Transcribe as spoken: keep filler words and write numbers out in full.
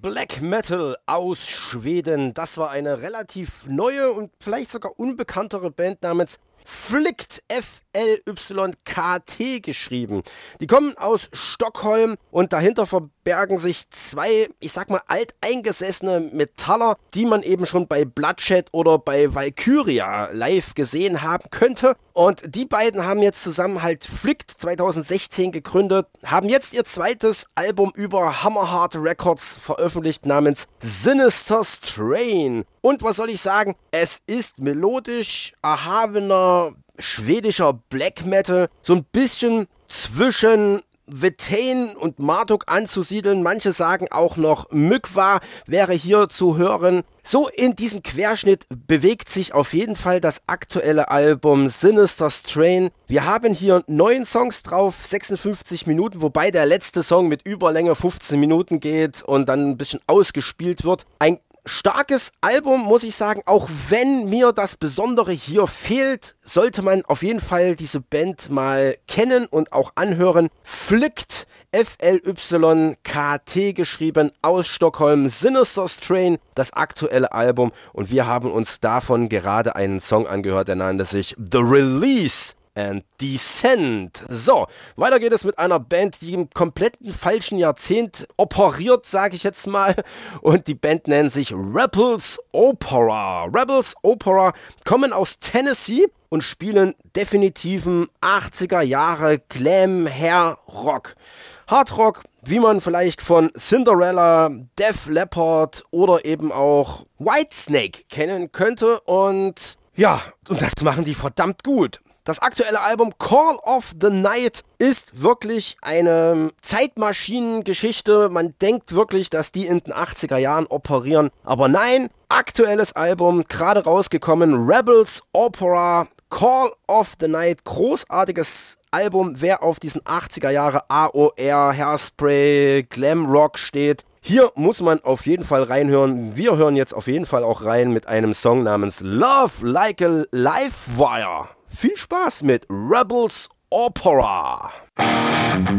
Black Metal aus Schweden. Das war eine relativ neue und vielleicht sogar unbekanntere Band namens Flikt, F L Y K T geschrieben. Die kommen aus Stockholm und dahinter verbergen sich zwei, ich sag mal, alteingesessene Metaller, die man eben schon bei Bloodshed oder bei Valkyria live gesehen haben könnte. Und die beiden haben jetzt zusammen halt Flikt zwanzig sechzehn gegründet, haben jetzt ihr zweites Album über Hammerheart Records veröffentlicht namens Sinister Strain. Und was soll ich sagen? Es ist melodisch, erhabener, schwedischer Black Metal, so ein bisschen zwischen Vetain und Marduk anzusiedeln. Manche sagen auch noch Mykwa wäre hier zu hören. So in diesem Querschnitt bewegt sich auf jeden Fall das aktuelle Album Sinister Strain. Wir haben hier neun Songs drauf, sechsundfünfzig Minuten, wobei der letzte Song mit Überlänge fünfzehn Minuten geht und dann ein bisschen ausgespielt wird. Ein starkes Album, muss ich sagen, auch wenn mir das Besondere hier fehlt, sollte man auf jeden Fall diese Band mal kennen und auch anhören. Flikt, F L Y K T geschrieben, aus Stockholm, Sinister Strain, das aktuelle Album, und wir haben uns davon gerade einen Song angehört, der nannte sich The Release and Descent. So, weiter geht es mit einer Band, die im kompletten falschen Jahrzehnt operiert, sage ich jetzt mal. Und die Band nennt sich Rebels Opera. Rebels Opera kommen aus Tennessee und spielen definitiven achtziger Jahre Glam Hair Rock. Hard Rock, wie man vielleicht von Cinderella, Def Leppard oder eben auch Whitesnake kennen könnte. Und ja, und das machen die verdammt gut. Das aktuelle Album Call of the Night ist wirklich eine Zeitmaschinengeschichte. Man denkt wirklich, dass die in den achtziger Jahren operieren. Aber nein, aktuelles Album, gerade rausgekommen, Rebels Opera, Call of the Night, großartiges Album. Wer auf diesen achtziger Jahre A O R, Hairspray, Glam Rock steht, hier muss man auf jeden Fall reinhören. Wir hören jetzt auf jeden Fall auch rein mit einem Song namens Love Like a Livewire. Viel Spaß mit Rebels Opera.